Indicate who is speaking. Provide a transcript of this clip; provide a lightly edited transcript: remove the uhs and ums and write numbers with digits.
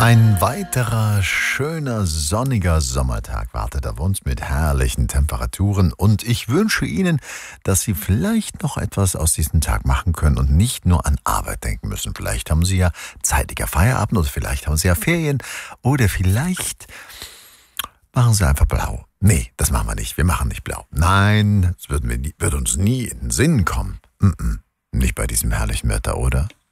Speaker 1: Ein weiterer schöner, sonniger Sommertag wartet auf uns mit herrlichen Temperaturen und ich wünsche Ihnen, dass Sie vielleicht noch etwas aus diesem Tag machen können und nicht nur an Arbeit denken müssen. Vielleicht haben Sie ja zeitiger Feierabend oder vielleicht haben Sie ja Ferien oder vielleicht machen Sie einfach blau. Nee, das machen wir nicht. Wir machen nicht blau. Nein, das würde uns nie in den Sinn kommen. Nicht bei diesem herrlichen Wetter, oder?